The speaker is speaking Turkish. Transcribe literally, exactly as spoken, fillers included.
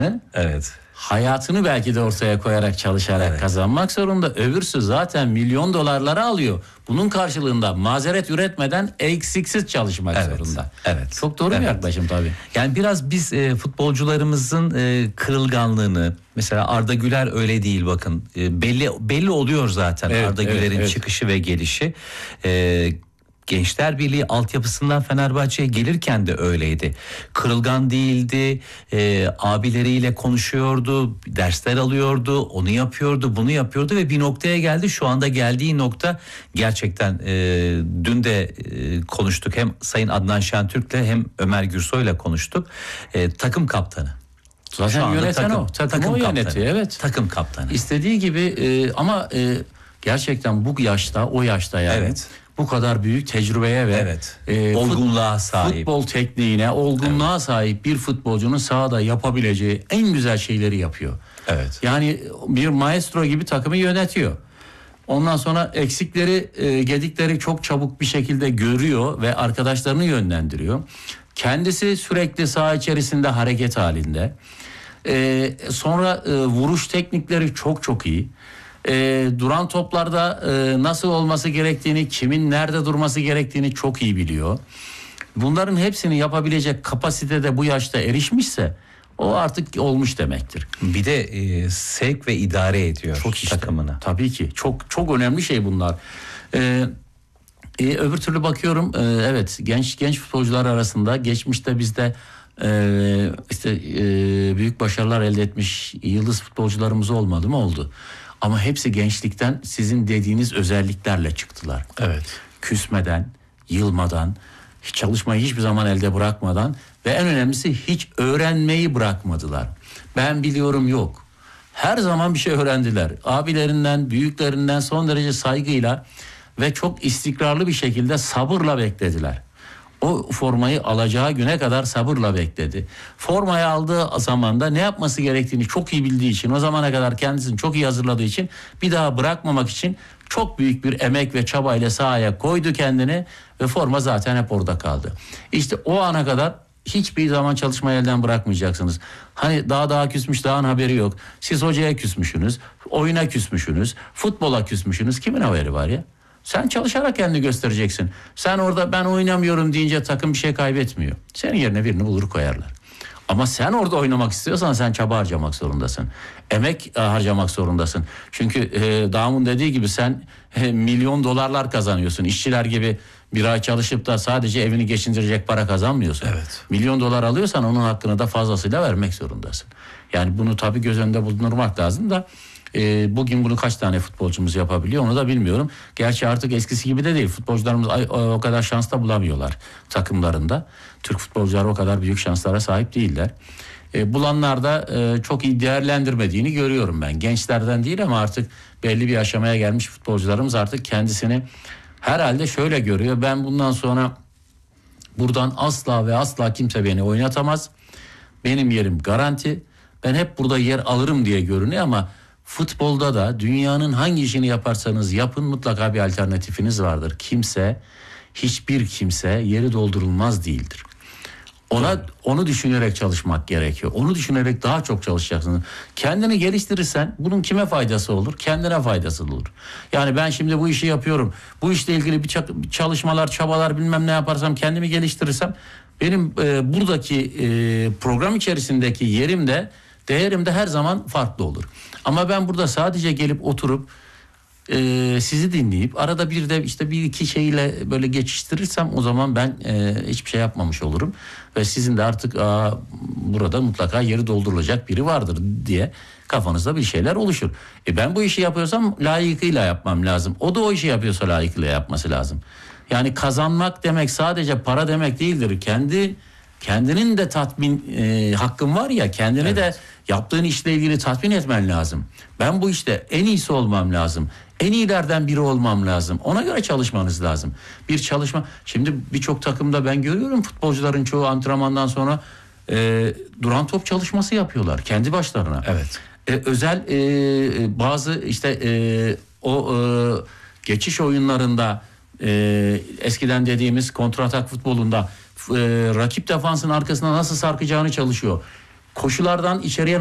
Evet. Hayatını belki de ortaya koyarak, çalışarak evet. kazanmak zorunda. Öbürsü zaten milyon dolarları alıyor. Bunun karşılığında mazeret üretmeden eksiksiz çalışmak evet. zorunda. Evet. Çok doğru evet. bir yaklaşım tabii. Yani biraz biz e, futbolcularımızın e, kırılganlığını, mesela Arda Güler öyle değil bakın. E, belli belli oluyor zaten evet, Arda evet, Güler'in evet. çıkışı ve gelişi. E, Gençler Birliği altyapısından Fenerbahçe'ye gelirken de öyleydi. Kırılgan değildi, e, abileriyle konuşuyordu, dersler alıyordu, onu yapıyordu, bunu yapıyordu ve bir noktaya geldi. Şu anda geldiği nokta gerçekten e, dün de e, konuştuk. Hem Sayın Adnan Şentürk'le hem Ömer Gürsoy'la konuştuk. E, takım kaptanı. Zaten yöneten takım, o. Takım, takım o yönetiyor, evet. Takım kaptanı. İstediği gibi e, ama e, gerçekten bu yaşta, o yaşta yani. Evet. Bu kadar büyük tecrübeye ve evet. e, olgunluğa fut, sahip, futbol tekniğine, olgunluğa evet. sahip bir futbolcunun sahada yapabileceği en güzel şeyleri yapıyor. Evet. Yani bir maestro gibi takımı yönetiyor. Ondan sonra eksikleri, e, gedikleri çok çabuk bir şekilde görüyor ve arkadaşlarını yönlendiriyor. Kendisi sürekli saha içerisinde hareket halinde. E, sonra e, vuruş teknikleri çok çok iyi. E, duran toplarda e, nasıl olması gerektiğini, kimin nerede durması gerektiğini çok iyi biliyor. Bunların hepsini yapabilecek kapasitede bu yaşta erişmişse o artık olmuş demektir. Bir de e, sevk ve idare ediyor çok işte, takımını. Tabii ki çok çok önemli şey bunlar. E, e, öbür türlü bakıyorum e, evet genç genç futbolcular arasında geçmişte bizde e, işte e, büyük başarılar elde etmiş yıldız futbolcularımız olmadı mı? Oldu. Ama hepsi gençlikten sizin dediğiniz özelliklerle çıktılar. Evet. Küsmeden, yılmadan, hiç çalışmayı hiçbir zaman elde bırakmadan ve en önemlisi hiç öğrenmeyi bırakmadılar. Ben biliyorum yok. Her zaman bir şey öğrendiler. Abilerinden, büyüklerinden son derece saygıyla ve çok istikrarlı bir şekilde sabırla beklediler. O formayı alacağı güne kadar sabırla bekledi. Formayı aldığı zaman da ne yapması gerektiğini çok iyi bildiği için, o zamana kadar kendisini çok iyi hazırladığı için bir daha bırakmamak için çok büyük bir emek ve çabayla sahaya koydu kendini ve forma zaten hep orada kaldı. İşte o ana kadar hiçbir zaman çalışmayı elden bırakmayacaksınız. Hani daha daha küsmüş, dağın haberi yok. Siz hocaya küsmüşsünüz, oyuna küsmüşsünüz, futbola küsmüşsünüz. Kimin haberi var ya? Sen çalışarak kendini göstereceksin. Sen orada ben oynamıyorum deyince takım bir şey kaybetmiyor. Senin yerine birini bulur koyarlar. Ama sen orada oynamak istiyorsan sen çaba harcamak zorundasın. Emek harcamak zorundasın. Çünkü e, Dam'ın dediği gibi sen e, milyon dolarlar kazanıyorsun. İşçiler gibi bir ay çalışıp da sadece evini geçindirecek para kazanmıyorsun. Evet. Milyon dolar alıyorsan onun hakkını da fazlasıyla vermek zorundasın. Yani bunu tabii göz önünde bulundurmak lazım da e, bugün bunu kaç tane futbolcumuz yapabiliyor onu da bilmiyorum. Gerçi artık eskisi gibi de değil. Futbolcularımız ay, o kadar şans da bulamıyorlar takımlarında. Türk futbolcular o kadar büyük şanslara sahip değiller. E, bulanlar da e, çok iyi değerlendirmediğini görüyorum ben. Gençlerden değil ama artık belli bir aşamaya gelmiş futbolcularımız artık kendisini herhalde şöyle görüyor. Ben bundan sonra buradan asla ve asla kimse beni oynatamaz. Benim yerim garanti. Ben hep burada yer alırım diye görünüyor ama futbolda da dünyanın hangi işini yaparsanız yapın mutlaka bir alternatifiniz vardır. Kimse, hiçbir kimse yeri doldurulmaz değildir. Ona Doğru. onu düşünerek çalışmak gerekiyor. Onu düşünerek daha çok çalışacaksınız. Kendini geliştirirsen bunun kime faydası olur? Kendine faydası olur. Yani ben şimdi bu işi yapıyorum. Bu işle ilgili bir çalışmalar, çabalar bilmem ne yaparsam kendimi geliştirirsem benim e, buradaki e, program içerisindeki yerim de değerim de her zaman farklı olur. Ama ben burada sadece gelip oturup e, sizi dinleyip arada bir de işte bir iki şeyle böyle geçiştirirsem o zaman ben e, hiçbir şey yapmamış olurum. Ve sizin de artık aa, burada mutlaka yeri doldurulacak biri vardır diye kafanızda bir şeyler oluşur. E ben bu işi yapıyorsam layıkıyla yapmam lazım. O da o işi yapıyorsa layıkıyla yapması lazım. Yani kazanmak demek sadece para demek değildir. Kendi kendinin de tatmin e, hakkın var ya kendini evet. de yaptığın işle ilgili tatmin etmen lazım. Ben bu işte en iyisi olmam lazım. En iyilerden biri olmam lazım. Ona göre çalışmanız lazım. Bir çalışma. Şimdi birçok takımda ben görüyorum futbolcuların çoğu antrenmandan sonra e, duran top çalışması yapıyorlar kendi başlarına. Evet. E, özel e, bazı işte e, o e, geçiş oyunlarında e, eskiden dediğimiz kontratak futbolunda e, rakip defansın arkasına nasıl sarkacağını çalışıyor. koşulardan içeriye